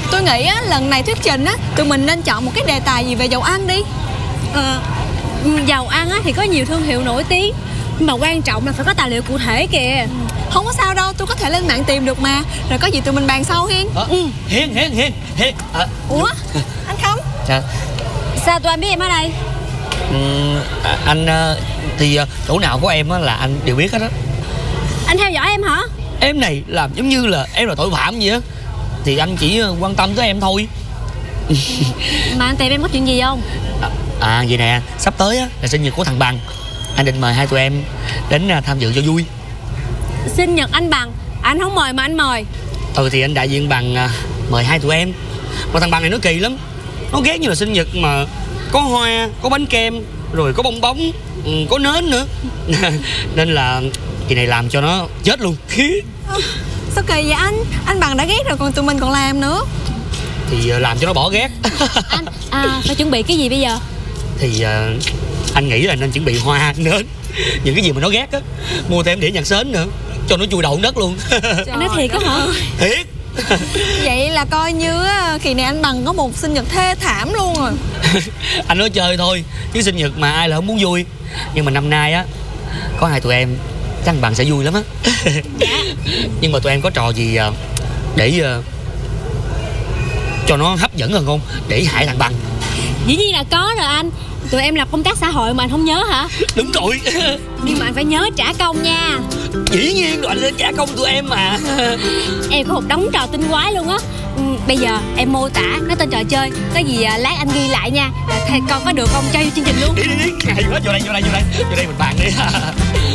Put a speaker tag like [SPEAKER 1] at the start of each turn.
[SPEAKER 1] Tôi nghĩ á, lần này thuyết trình á, tụi mình nên chọn một cái đề tài gì về dầu ăn đi.
[SPEAKER 2] Dầu ăn á thì có nhiều thương hiệu nổi tiếng, nhưng mà quan trọng là phải có tài liệu cụ thể kìa.
[SPEAKER 1] Không có sao đâu, tôi có thể lên mạng tìm được mà. Rồi có gì tụi mình bàn sau Hiên.
[SPEAKER 3] Hiên.
[SPEAKER 1] Ủa? Anh không?
[SPEAKER 3] Dạ.
[SPEAKER 2] Sao tụi anh biết em ở đây?
[SPEAKER 3] Anh thì chỗ nào của em á là anh đều biết hết á.
[SPEAKER 2] Anh theo dõi em hả?
[SPEAKER 3] Em này làm giống như là em là tội phạm gì á. Thì anh chỉ quan tâm tới em thôi.
[SPEAKER 2] Mà anh tìm em có chuyện gì không?
[SPEAKER 3] Vậy nè, sắp tới á là sinh nhật của thằng Bằng. Anh định mời hai tụi em đến tham dự cho vui.
[SPEAKER 2] Sinh nhật anh Bằng, anh không mời mà anh mời.
[SPEAKER 3] Thì anh đại diện Bằng mời hai tụi em. Mà thằng Bằng này nó kỳ lắm. Nó ghét như là sinh nhật mà có hoa, có bánh kem, rồi có bong bóng, có nến nữa. Nên là kỳ này làm cho nó chết luôn.
[SPEAKER 1] Sao kỳ vậy anh? Anh Bằng đã ghét rồi còn tụi mình còn làm nữa.
[SPEAKER 3] Thì làm cho nó bỏ ghét.
[SPEAKER 2] Anh phải chuẩn bị cái gì bây giờ?
[SPEAKER 3] Thì anh nghĩ là nên chuẩn bị hoa, nến, những cái gì mà nó ghét á. Mua thêm đĩa nhạc sến nữa cho nó chui đầu đất luôn.
[SPEAKER 2] Anh nói thiệt á hả?
[SPEAKER 3] Thiệt.
[SPEAKER 1] Vậy là coi như kỳ này anh Bằng có một sinh nhật thê thảm luôn rồi.
[SPEAKER 3] Anh nói chơi thôi chứ sinh nhật mà ai là không muốn vui. Nhưng mà năm nay á có hai tụi em chắc thằng Bằng sẽ vui lắm á.
[SPEAKER 2] Dạ.
[SPEAKER 3] Nhưng mà tụi em có trò gì để cho nó hấp dẫn hơn không, để hại thằng Bằng?
[SPEAKER 2] Dĩ nhiên là có rồi anh. Tụi em làm công tác xã hội mà anh không nhớ hả?
[SPEAKER 3] Đúng rồi.
[SPEAKER 2] Nhưng mà anh phải nhớ trả công nha.
[SPEAKER 3] Dĩ nhiên rồi, anh sẽ trả công tụi em mà.
[SPEAKER 2] Em có một đống trò tinh quái luôn á. Bây giờ em mô tả nó tên trò chơi. Có gì lát anh ghi lại nha. Thầy con có được không cho vô chương trình luôn.
[SPEAKER 3] Đi. Hay quá, vô đây mình bàn đi.